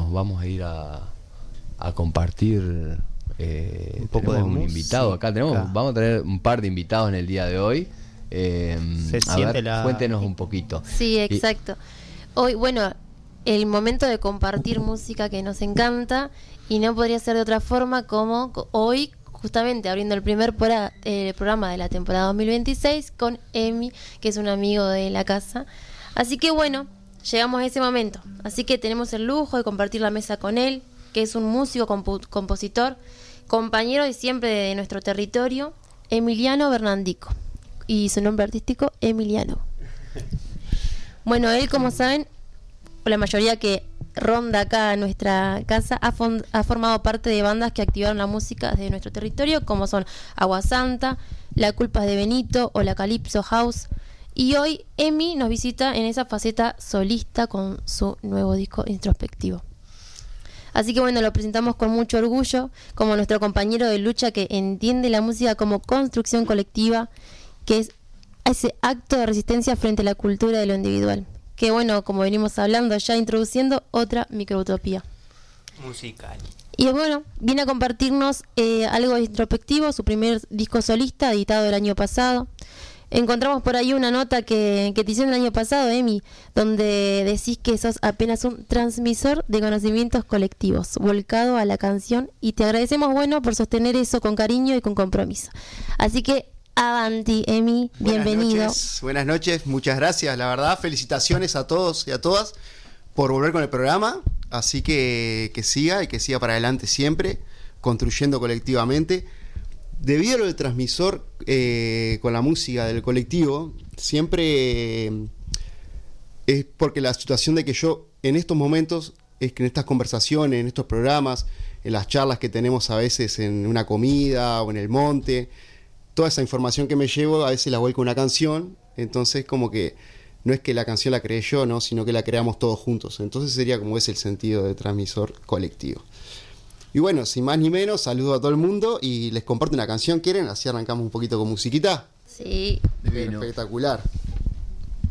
nos vamos a ir a compartir un poco de un invitado. Acá vamos a tener un par de invitados en el día de hoy. Cuéntenos un poquito. Sí, exacto. Hoy, bueno, el momento de compartir música que nos encanta, y no podría ser de otra forma como hoy, justamente abriendo el primer programa de la temporada 2026 con Emi, que es un amigo de la casa. Así que bueno, llegamos a ese momento. Así que tenemos el lujo de compartir la mesa con él, que es un músico, compositor, compañero de siempre de nuestro territorio, Emiliano Bernandico. Y su nombre artístico, Emiliano. Bueno, él, como saben, la mayoría que ronda acá en nuestra casa ha formado parte de bandas que activaron la música de nuestro territorio, como son Agua Santa, La Culpa es de Benito o la Calypso House. Y hoy Emi nos visita en esa faceta solista con su nuevo disco introspectivo. Así que bueno, lo presentamos con mucho orgullo como nuestro compañero de lucha que entiende la música como construcción colectiva, que es ese acto de resistencia frente a la cultura de lo individual. Que bueno, como venimos hablando, ya introduciendo otra microutopía musical. Y bueno, viene a compartirnos algo introspectivo, su primer disco solista, editado el año pasado. Encontramos por ahí una nota que te hicieron el año pasado, Emi, donde decís que sos apenas un transmisor de conocimientos colectivos, volcado a la canción, y te agradecemos, bueno, por sostener eso con cariño y con compromiso. Así que avanti, Emi, bienvenido. Buenas noches, muchas gracias. La verdad, felicitaciones a todos y a todas por volver con el programa. Así que siga y que siga para adelante siempre, construyendo colectivamente. Debido a lo del transmisor con la música del colectivo, siempre es porque la situación de que yo en estos momentos, es que en estas conversaciones, en estos programas, en las charlas que tenemos a veces en una comida o en el monte, toda esa información que me llevo a veces la vuelco en una canción. Entonces como que no es que la canción la creé yo, ¿no? Sino que la creamos todos juntos. Entonces sería como es el sentido de transmisor colectivo. Y bueno, sin más ni menos, saludo a todo el mundo y les comparto una canción. ¿Quieren? Así arrancamos un poquito con musiquita. Sí. Bien, espectacular.